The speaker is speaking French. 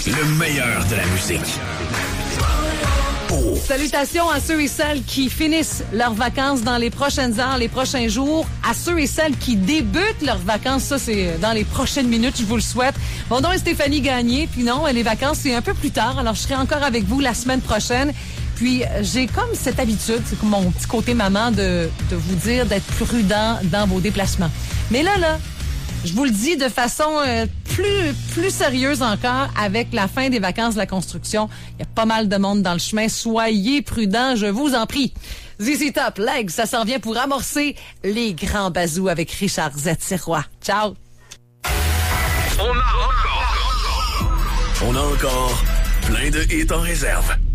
Le meilleur de la musique. Salutations à ceux et celles qui finissent leurs vacances dans les prochaines heures, les prochains jours. À ceux et celles qui débutent leurs vacances, ça c'est dans les prochaines minutes, je vous le souhaite. Mon nom est Stéphanie Gagné, puis non, les vacances c'est un peu plus tard, alors je serai encore avec vous la semaine prochaine. Puis j'ai comme cette habitude, c'est comme mon petit côté maman de vous dire d'être prudent dans vos déplacements. Mais là, je vous le dis de façon plus sérieuse encore, avec la fin des vacances de la construction. Il y a pas mal de monde dans le chemin. Soyez prudents, je vous en prie. ZZ Top, Legs, ça s'en vient pour amorcer les grands bazous avec Richard Z. Sirois. Ciao! On a encore plein de hits en réserve.